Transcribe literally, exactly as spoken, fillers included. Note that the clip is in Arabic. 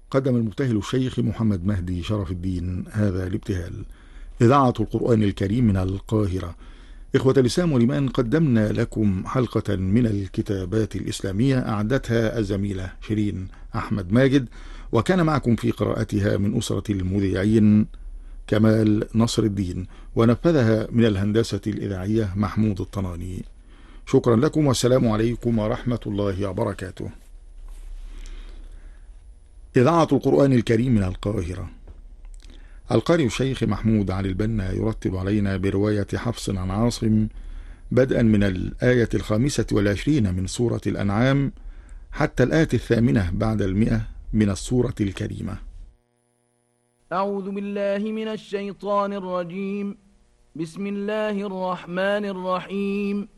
قدم المبتهل الشيخ محمد مهدي شرف الدين هذا الابتهال. إذاعة القرآن الكريم من القاهرة. إخوة الإسلام والإيمان، قدمنا لكم حلقة من الكتابات الإسلامية أعدتها الزميلة شيرين أحمد ماجد، وكان معكم في قراءتها من أسرة المذيعين كمال نصر الدين، ونفذها من الهندسة الإذاعية محمود الطناني. شكرا لكم والسلام عليكم ورحمة الله وبركاته. إذاعة القرآن الكريم من القاهرة. القارئ الشيخ محمود علي البنا يرتب علينا برواية حفص عن عاصم بدءا من الآية الخامسة والعشرين من سورة الأنعام حتى الآية الثامنة بعد المئة من السورة الكريمة. أعوذ بالله من الشيطان الرجيم. بسم الله الرحمن الرحيم.